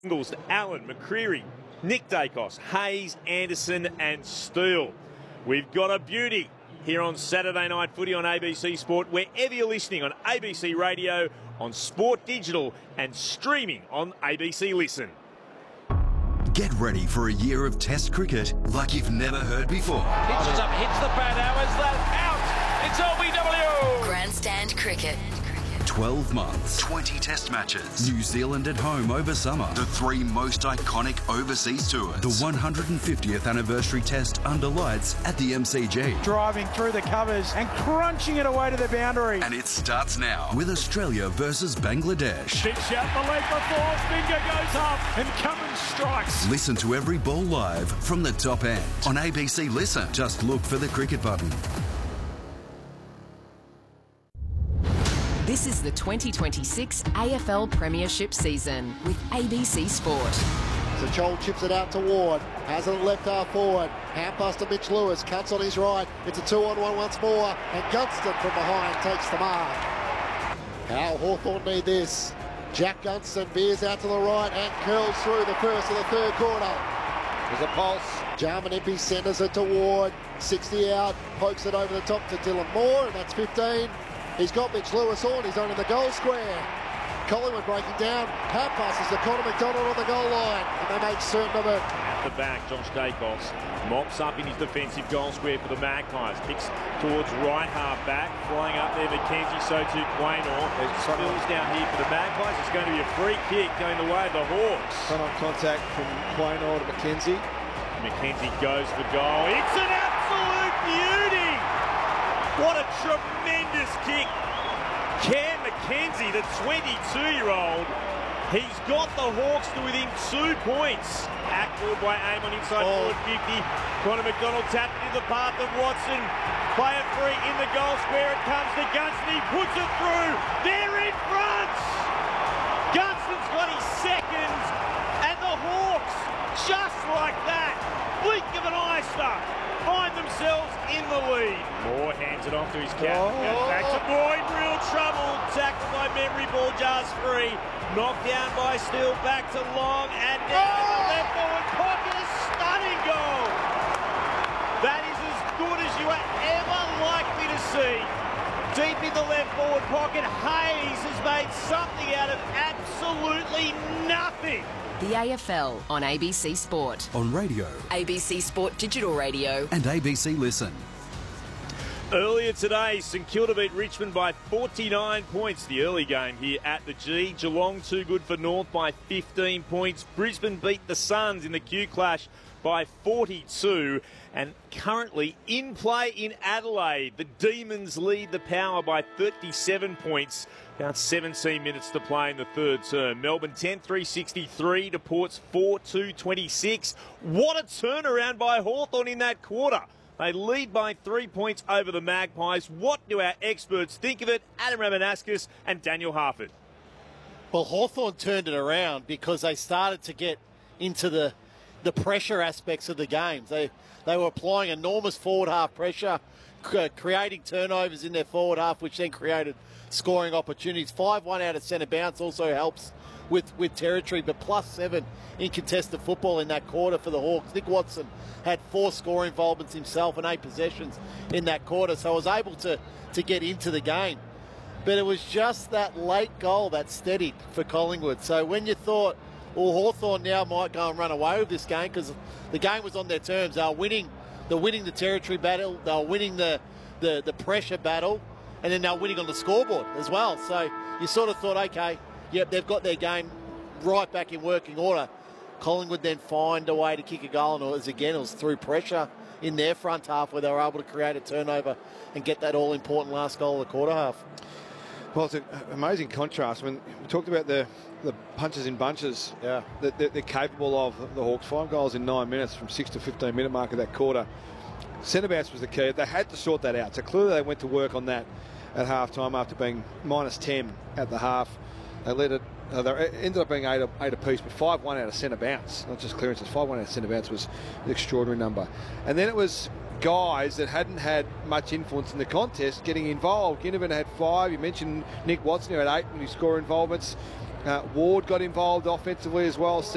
Ingles, Allen, McCreery, Nick Dacos, Hayes, Anderson and Steele. We've got a beauty here on Saturday Night Footy on ABC Sport, wherever you're listening on ABC Radio, on Sport Digital and streaming on ABC Listen. Get ready for a year of Test cricket like you've never heard before. Pitches up, hits the bat, out, it's LBW! Grandstand cricket. 12 months, 20 Test matches, New Zealand at home over summer, the 3 most iconic overseas tours, the 150th anniversary Test under lights at the MCG. Driving through the covers and crunching it away to the boundary. And it starts now with Australia versus Bangladesh. Big shot, the leg before, finger goes up and Cummins strikes. Listen to every ball live from the top end on ABC Listen. Just look for the cricket button. This is the 2026 AFL Premiership season with ABC Sport. So Joel chips it out to Ward. Has it left half forward. Hand pass to Mitch Lewis. Cuts on his right. It's a 2-on-1 once more. And Gunston from behind takes the mark. How Hawthorn need this. Jack Gunston veers out to the right and curls through the first of the third quarter. There's a pulse. Jarman Impey centres it to Ward. 60 out. Pokes it over the top to Dylan Moore. And that's 15. He's got Mitch Lewis on. He's on in the goal square. Collingwood breaking down. Hand passes to Connor McDonald on the goal line. And they make certain of it. At the back, Josh Dacos mops up in his defensive goal square for the Magpies. Kicks towards right half back. Flying up there, McKenzie, so too Quaynor. There's spills down here for the Magpies. It's going to be a free kick going the way of the Hawks. Front on contact from Quaynor to McKenzie. McKenzie goes for goal. It's an absolute beauty! What a tremendous kick. Cam McKenzie, the 22-year-old, he's got the Hawks to within 2 points. Act forward by Amon inside forward 50. Connor McDonald tapped into the path of Watson. Player free in the goal square. It comes to Gunston. He puts it through. They're in front. Gunston's got his second. And the Hawks, just like that, blink of an eye stuck, find themselves in the lead. Moore hands it off to his captain. Goes back to Boyd, real trouble. Tackled by Memory, ball jars free. Knocked down by Steele, back to Long, and down in the left forward pocket. A stunning goal. That is as good as you are ever likely to see. Deep in the left forward pocket, Hayes has made something out of absolutely nothing. The AFL on ABC Sport. On radio, ABC Sport Digital Radio. and ABC Listen. Earlier today, St Kilda beat Richmond by 49 points. The early game here at the G. Geelong too good for North by 15 points. Brisbane beat the Suns in the Q Clash by 42. And currently in play in Adelaide, the Demons lead the Power by 37 points. About 17 minutes to play in the third term. Melbourne 10-3-63 to Port's 4-2-26. What a turnaround by Hawthorn in that quarter. They lead by 3 points over the Magpies. What do our experts think of it? Adam Ramanauskas and Daniel Harford. Well, Hawthorn turned it around because they started to get into the pressure aspects of the games. They were applying enormous forward half pressure, creating turnovers in their forward half, which then created scoring opportunities. 5-1 out of centre bounce also helps with territory, but +7 in contested football in that quarter for the Hawks. Nick Watson had 4 score involvements himself and 8 possessions in that quarter, so I was able to get into the game. But it was just that late goal that steadied for Collingwood. So when you thought, well, Hawthorn now might go and run away with this game because the game was on their terms. They're winning the territory battle, they were winning the pressure battle, and then they're winning on the scoreboard as well. So you sort of thought, okay, yep, they've got their game right back in working order. Collingwood then find a way to kick a goal, and it was through pressure in their front half where they were able to create a turnover and get that all-important last goal of the quarter half. Well, it's an amazing contrast. When we talked about the punches in bunches, Yeah. that they're capable of, the Hawks. 5 goals in 9 minutes from 6 to 15 minute mark of that quarter. Centre bounce was the key. They had to sort that out. So clearly they went to work on that at half time after being -10 at the half. They let it. They ended up being 8 apiece, but 5-1 out of centre bounce, not just clearances. 5-1 out of centre bounce was an extraordinary number. And then it was guys that hadn't had much influence in the contest getting involved. Ginnivan had 5. You mentioned Nick Watson, who had 8 when he scored involvements. Ward got involved offensively as well.